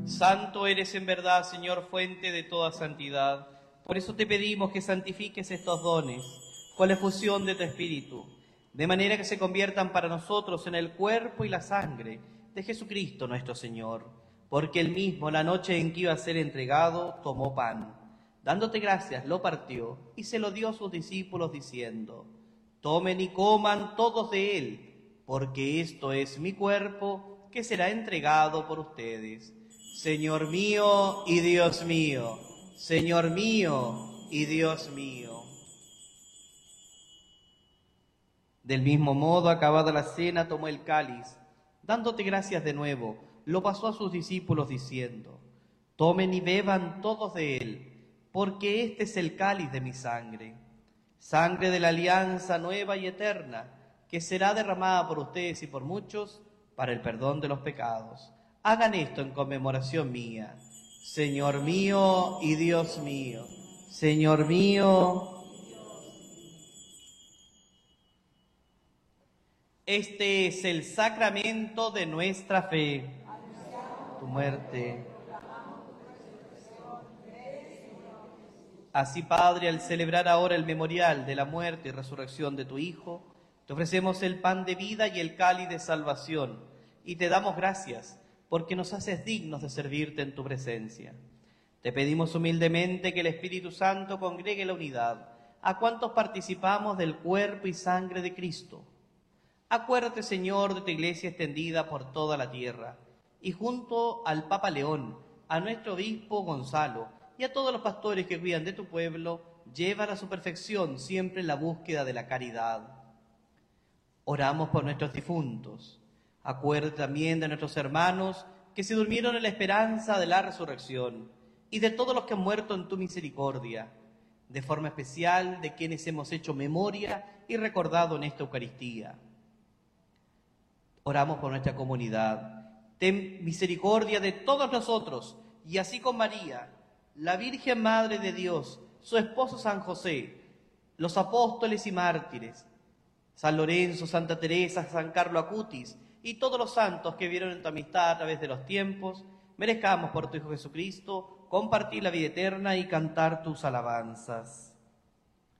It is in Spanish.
Santo eres en verdad, Señor, fuente de toda santidad. Por eso te pedimos que santifiques estos dones con la efusión de tu Espíritu, de manera que se conviertan para nosotros en el cuerpo y la sangre de Jesucristo nuestro Señor, porque él mismo, la noche en que iba a ser entregado, tomó pan. Dándote gracias, lo partió y se lo dio a sus discípulos, diciendo: tomen y coman todos de él, porque esto es mi cuerpo, que será entregado por ustedes. Señor mío y Dios mío, Señor mío y Dios mío. Del mismo modo, acabada la cena, tomó el cáliz, dándote gracias de nuevo, lo pasó a sus discípulos diciendo: tomen y beban todos de él, porque este es el cáliz de mi sangre, sangre de la alianza nueva y eterna, que será derramada por ustedes y por muchos para el perdón de los pecados. Hagan esto en conmemoración mía. Señor mío y Dios mío, Señor mío. Este es el sacramento de nuestra fe. Tu muerte. Así, Padre, al celebrar ahora el memorial de la muerte y resurrección de tu Hijo, te ofrecemos el pan de vida y el cáliz de salvación, y te damos gracias porque nos haces dignos de servirte en tu presencia. Te pedimos humildemente que el Espíritu Santo congregue la unidad a cuantos participamos del cuerpo y sangre de Cristo. Acuérdate, Señor, de tu iglesia extendida por toda la tierra, y junto al Papa León, a nuestro obispo Gonzalo y a todos los pastores que cuidan de tu pueblo, llévala a su perfección siempre en la búsqueda de la caridad. Oramos por nuestros difuntos. Acuérdate también de nuestros hermanos que se durmieron en la esperanza de la resurrección, y de todos los que han muerto en tu misericordia, de forma especial de quienes hemos hecho memoria y recordado en esta Eucaristía. Oramos por nuestra comunidad. Ten misericordia de todos nosotros, y así con María, la Virgen Madre de Dios, su esposo San José, los apóstoles y mártires, San Lorenzo, Santa Teresa, San Carlo Acutis y todos los santos que vieron en tu amistad a través de los tiempos, merezcamos por tu Hijo Jesucristo compartir la vida eterna y cantar tus alabanzas.